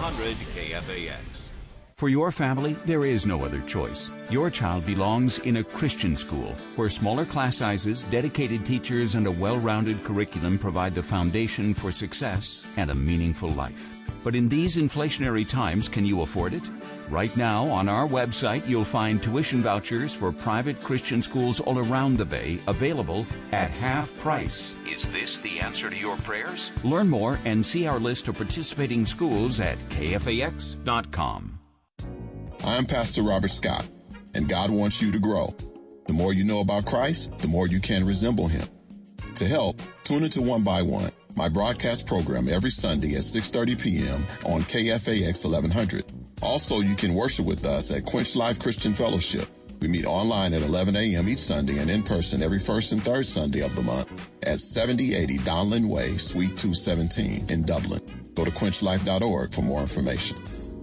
1100 KFAX. For your family, there is no other choice. Your child belongs in a Christian school where smaller class sizes, dedicated teachers, and a well-rounded curriculum provide the foundation for success and a meaningful life. But in these inflationary times, can you afford it? Right now, on our website, you'll find tuition vouchers for private Christian schools all around the Bay available at half price. Is this the answer to your prayers? Learn more and see our list of participating schools at kfax.com. I'm Pastor Robert Scott, and God wants you to grow. The more you know about Christ, the more you can resemble Him. To help, tune into One by One, my broadcast program every Sunday at 6:30 p.m. on KFAX 1100. Also, you can worship with us at Quench Life Christian Fellowship. We meet online at 11 a.m. each Sunday and in person every first and third Sunday of the month at 7080 Donlin Way, Suite 217 in Dublin. Go to quenchlife.org for more information.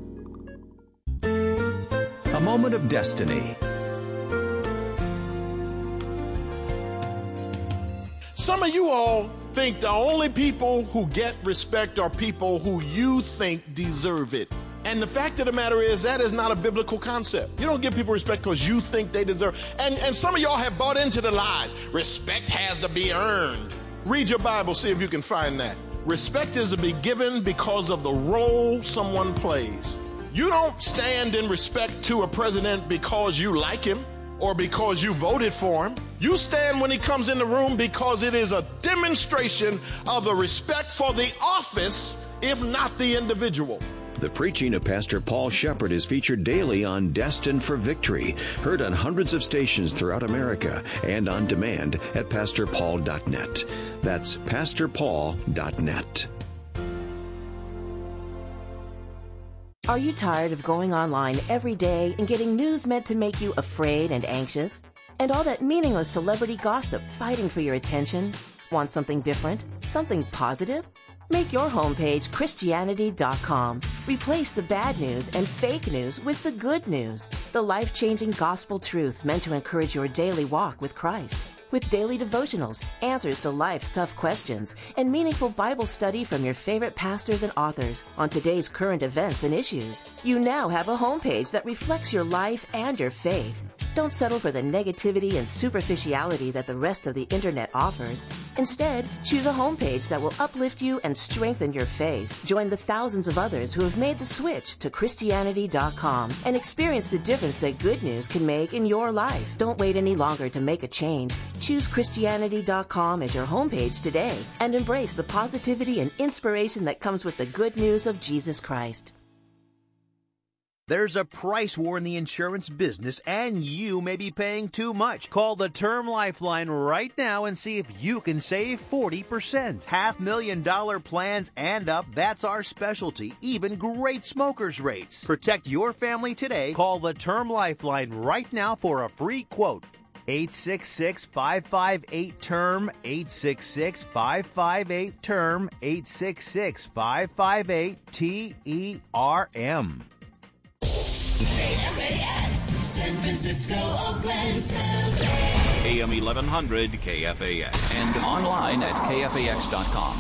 A moment of destiny. Some of you all think the only people who get respect are people who you think deserve it. And the fact of the matter is that is not a biblical concept. You don't give people respect because you think they deserve. And some of y'all have bought into the lies. Respect has to be earned. Read your Bible, see if you can find that. Respect is to be given because of the role someone plays. You don't stand in respect to a president because you like him or because you voted for him. You stand when he comes in the room because it is a demonstration of the respect for the office, if not the individual. The preaching of Pastor Paul Shepherd is featured daily on Destined for Victory, heard on hundreds of stations throughout America and on demand at pastorpaul.net. That's pastorpaul.net. Are you tired of going online every day and getting news meant to make you afraid and anxious? And all that meaningless celebrity gossip fighting for your attention? Want something different? Something positive? Make your homepage Christianity.com. Replace the bad news and fake news with the good news. The life-changing gospel truth meant to encourage your daily walk with Christ. With daily devotionals, answers to life's tough questions, and meaningful Bible study from your favorite pastors and authors on today's current events and issues. You now have a homepage that reflects your life and your faith. Don't settle for the negativity and superficiality that the rest of the internet offers. Instead, choose a homepage that will uplift you and strengthen your faith. Join the thousands of others who have made the switch to Christianity.com and experience the difference that good news can make in your life. Don't wait any longer to make a change. Choose Christianity.com as your homepage today and embrace the positivity and inspiration that comes with the good news of Jesus Christ. There's a price war in the insurance business, and you may be paying too much. Call the Term Lifeline right now and see if you can save 40%. $500,000 plans and up, that's our specialty. Even great smokers' rates. Protect your family today. Call the Term Lifeline right now for a free quote. 866-558-TERM, 866-558-TERM, 866-558-TERM. KFAX, San Francisco, Oakland, San Jose. AM 1100 KFAX. And online at KFAX.com.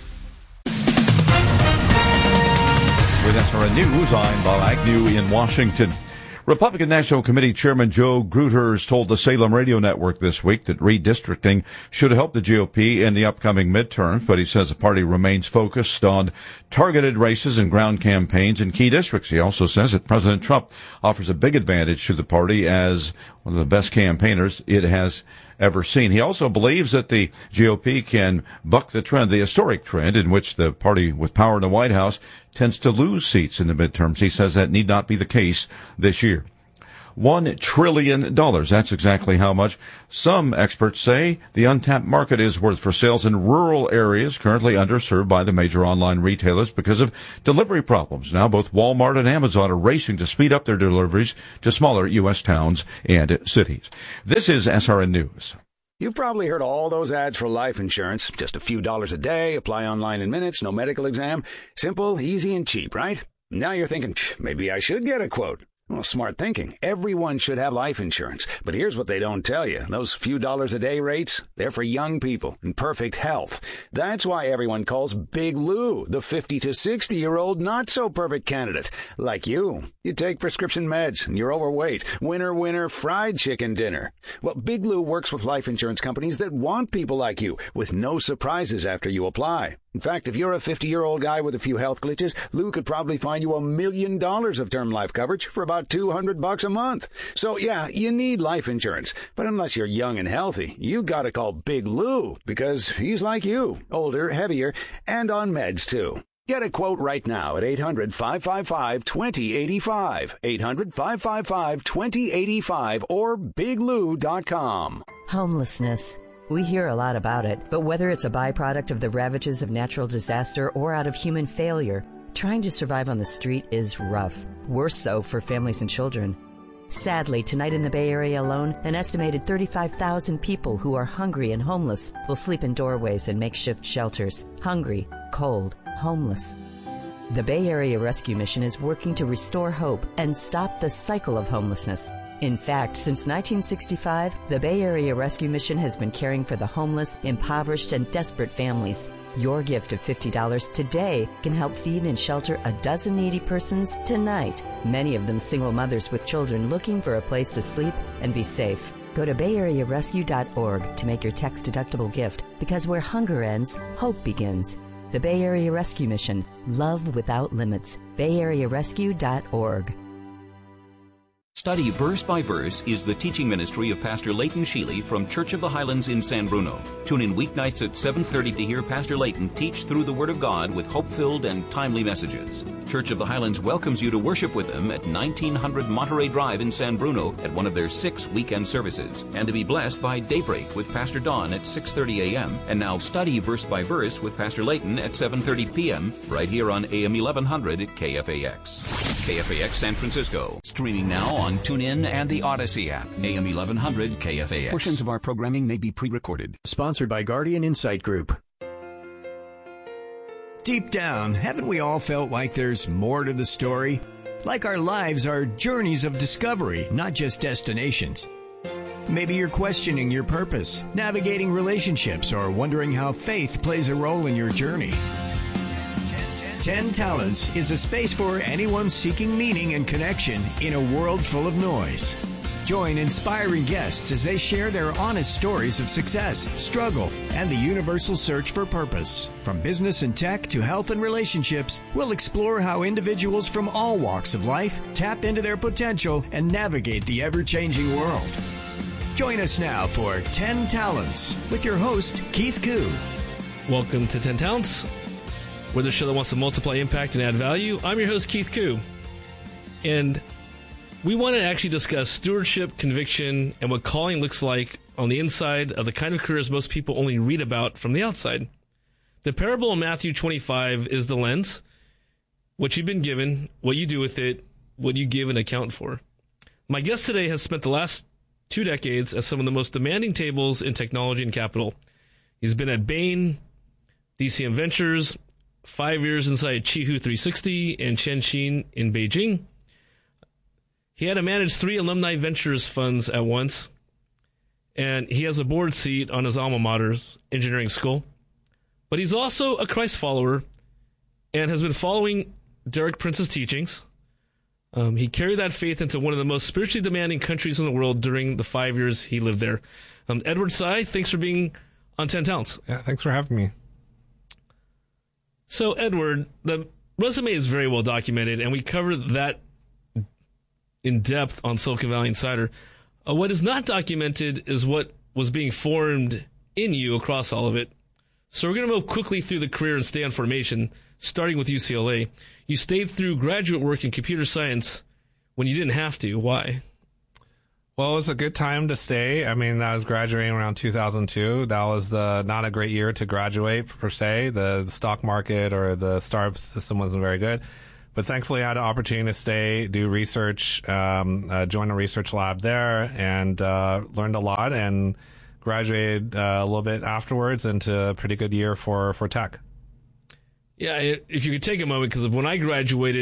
With SRN News, I'm Bob Agnew in Washington. Republican National Committee Chairman Joe Gruters told the Salem Radio Network this week that redistricting should help the GOP in the upcoming midterms, but he says the party remains focused on targeted races and ground campaigns in key districts. He also says that President Trump offers a big advantage to the party as one of the best campaigners it has ever seen. He also believes that the GOP can buck the trend, the historic trend in which the party with power in the White House tends to lose seats in the midterms. He says that need not be the case this year. $1 trillion. That's exactly how much some experts say the untapped market is worth for sales in rural areas currently underserved by the major online retailers because of delivery problems. Now both Walmart and Amazon are racing to speed up their deliveries to smaller U.S. towns and cities. This is SRN News. You've probably heard all those ads for life insurance. Just a few dollars a day, apply online in minutes, no medical exam. Simple, easy, and cheap, right? Now you're thinking, maybe I should get a quote. Well, smart thinking. Everyone should have life insurance. But here's what they don't tell you. Those few dollars a day rates, they're for young people in perfect health. That's why everyone calls Big Lou the 50 to 60-year-old not-so-perfect candidate. Like you. You take prescription meds and you're overweight. Winner, fried chicken dinner. Well, Big Lou works with life insurance companies that want people like you with no surprises after you apply. In fact, if you're a 50-year-old guy with a few health glitches, Lou could probably find you $1 million of term life coverage for about $200 a month. So, yeah, you need life insurance. But unless you're young and healthy, you gotta call Big Lou, because he's like you, older, heavier, and on meds, too. Get a quote right now at 800-555-2085, 800-555-2085, or biglou.com. Homelessness. We hear a lot about it, but whether it's a byproduct of the ravages of natural disaster or out of human failure, trying to survive on the street is rough. Worse so for families and children. Sadly, tonight in the Bay Area alone, an estimated 35,000 people who are hungry and homeless will sleep in doorways and makeshift shelters. Hungry, cold, homeless. The Bay Area Rescue Mission is working to restore hope and stop the cycle of homelessness. In fact, since 1965, the Bay Area Rescue Mission has been caring for the homeless, impoverished, and desperate families. Your gift of $50 today can help feed and shelter a dozen needy persons tonight, many of them single mothers with children looking for a place to sleep and be safe. Go to bayarearescue.org to make your tax-deductible gift, because where hunger ends, hope begins. The Bay Area Rescue Mission. Love without limits. bayarearescue.org. Study Verse by Verse is the teaching ministry of Pastor Leighton Sheely from Church of the Highlands in San Bruno. Tune in weeknights at 7:30 to hear Pastor Leighton teach through the Word of God with hope-filled and timely messages. Church of the Highlands welcomes you to worship with them at 1900 Monterey Drive in San Bruno at one of their 6 weekend services, and to be blessed by Daybreak with Pastor Don at 6:30 a.m. And now Study Verse by Verse with Pastor Leighton at 7:30 p.m. right here on AM 1100 KFAX. KFAX San Francisco. Streaming now on TuneIn and the Odyssey app. AM 1100 KFAX. Portions of our programming may be pre-recorded. Sponsored by Guardian Insight Group. Deep down, haven't we all felt like there's more to the story? Like our lives are journeys of discovery, not just destinations. Maybe you're questioning your purpose, navigating relationships, or wondering how faith plays a role in your journey. 10 Talents is a space for anyone seeking meaning and connection in a world full of noise. Join inspiring guests as they share their honest stories of success, struggle, and the universal search for purpose. From business and tech to health and relationships, we'll explore how individuals from all walks of life tap into their potential and navigate the ever-changing world. Join us now for 10 Talents with your host, Keith Koo. Welcome to 10 Talents. We're the show that wants to multiply impact and add value. I'm your host, Keith Koo. And we want to actually discuss stewardship, conviction, and what calling looks like on the inside of the kind of careers most people only read about from the outside. The parable in Matthew 25 is the lens. What you've been given, what you do with it, what you give an account for. My guest today has spent the last 2 decades at some of the most demanding tables in technology and capital. He's been at Bain, DCM Ventures, 5 years inside Qihoo 360 and Chengxin in Beijing. He had to manage 3 alumni ventures funds at once, and he has a board seat on his alma mater's engineering school. But he's also a Christ follower and has been following Derek Prince's teachings. He carried that faith into one of the most spiritually demanding countries in the world during the 5 years he lived there. Edward Tsai, thanks for being on 10 Talents. Yeah, thanks for having me. So, Edward, the resume is very well documented, and we covered that in depth on Silicon Valley Insider. What is not documented is what was being formed in you across all of it. So we're going to move quickly through the career and stay on formation, starting with UCLA. You stayed through graduate work in computer science when you didn't have to. Why? Well, it was a good time to stay. I mean, I was graduating around 2002. That was not a great year to graduate, per se. The stock market or the startup system wasn't very good. But thankfully, I had an opportunity to stay, do research, join a research lab there, and learned a lot, and graduated a little bit afterwards into a pretty good year for tech. Yeah, if you could take a moment, because when I graduated,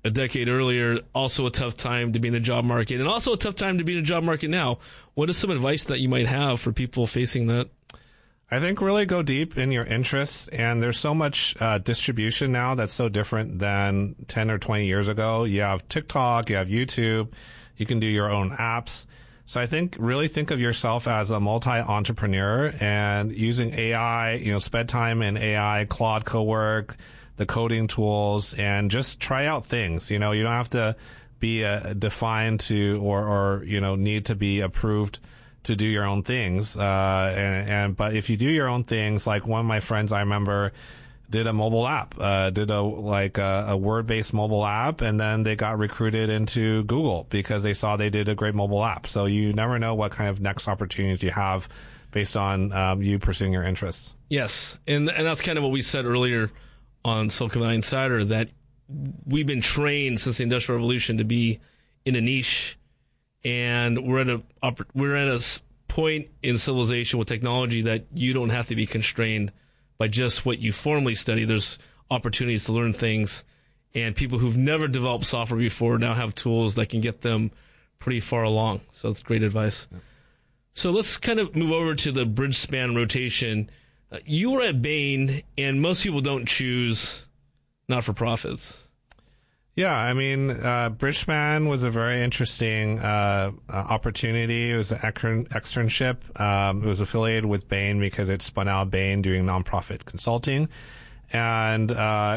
a decade earlier, also a tough time to be in the job market, and also a tough time to be in the job market now. What is some advice that you might have for people facing that? I think really go deep in your interests, and there's so much distribution now that's so different than 10 or 20 years ago. You have TikTok, you have YouTube, you can do your own apps. So I think really think of yourself as a multi-entrepreneur, and using AI, spend time in AI, Claude Cowork, the coding tools, and just try out things. You don't have to be defined to or need to be approved to do your own things. But if you do your own things, like one of my friends I remember did a mobile app, did a word-based mobile app, and then they got recruited into Google because they saw they did a great mobile app. So you never know what kind of next opportunities you have based on you pursuing your interests. Yes, and that's kind of what we said earlier on Silicon Valley Insider, that we've been trained since the Industrial Revolution to be in a niche, and we're at a point in civilization with technology that you don't have to be constrained by just what you formally study. There's opportunities to learn things, and people who've never developed software before now have tools that can get them pretty far along. So that's great advice. Yeah. So let's kind of move over to the bridge span rotation. You were at Bain, and most people don't choose not-for-profits. Yeah, I mean, Bridgespan was a very interesting opportunity. It was an externship. It was affiliated with Bain because it spun out Bain doing nonprofit consulting. And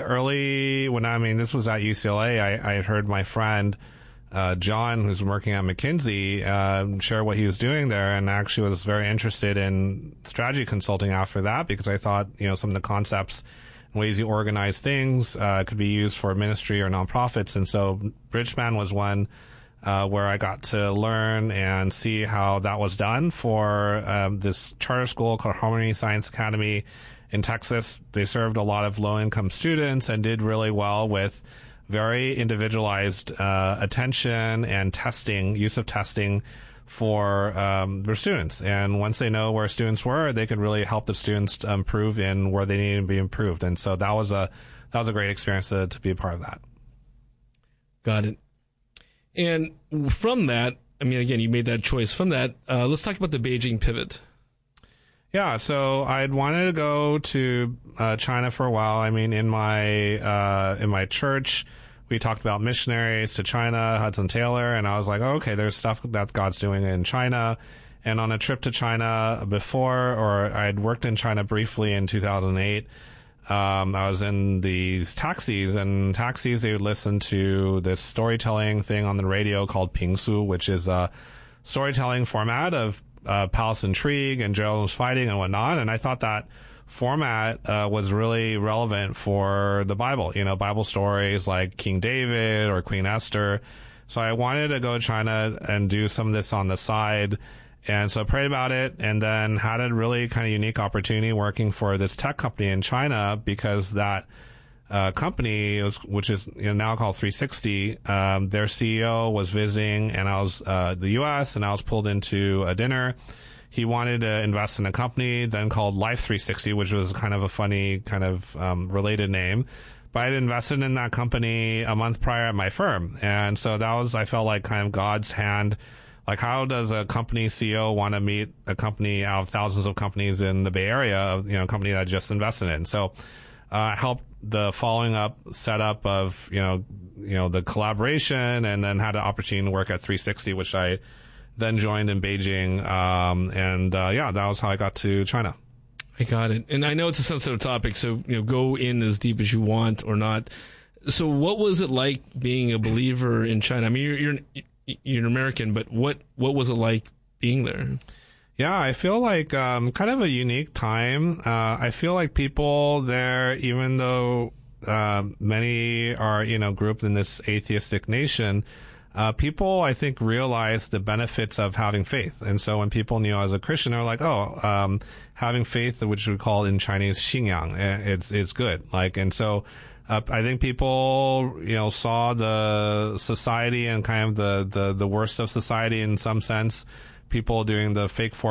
this was at UCLA, I had heard my friend John, who's working at McKinsey, share what he was doing there, and actually was very interested in strategy consulting after that, because I thought, some of the concepts and ways you organize things could be used for ministry or nonprofits. And so Bridgespan was one where I got to learn and see how that was done for this charter school called Harmony Science Academy in Texas. They served a lot of low-income students and did really well with very individualized attention and use of testing for their students. And once they know where students were, they could really help the students improve in where they needed to be improved. And so that was a great experience to be a part of that. Got it. And from that, again, you made that choice. From that, let's talk about the Beijing pivot. Yeah, so I'd wanted to go to China for a while. In my church, we talked about missionaries to China, Hudson Taylor, and I was like, okay, there's stuff that God's doing in China. And on a trip to China I'd worked in China briefly in 2008. I was in these taxis, and they would listen to this storytelling thing on the radio called Pingsu, which is a storytelling format of palace intrigue and generals fighting and whatnot. And I thought that format was really relevant for the Bible, Bible stories like King David or Queen Esther. So I wanted to go to China and do some of this on the side. And so I prayed about it, and then had a really kind of unique opportunity working for this tech company in China, because that company, which is now called 360, their CEO was visiting, and I was the U.S., and I was pulled into a dinner. He wanted to invest in a company then called Life 360, which was kind of a funny kind of related name. But I'd invested in that company a month prior at my firm. And so that was, I felt like, kind of God's hand. Like, how does a company CEO want to meet a company out of thousands of companies in the Bay Area, a company that I just invested in? So helped the following up setup of, the collaboration, and then had an opportunity to work at 360, which I then joined in Beijing. That was how I got to China. I got it. And I know it's a sensitive topic, so go in as deep as you want or not. So what was it like being a believer in China? You're an American, but what was it like being there? Yeah, I feel like kind of a unique time. I feel like people there, even though many are, grew up in this atheistic nation, people, I think, realize the benefits of having faith. And so when people knew I was a Christian, they're like, having faith, which we call in Chinese 信仰, it's good. And so I think people, saw the society and kind of the worst of society in some sense, people doing the fake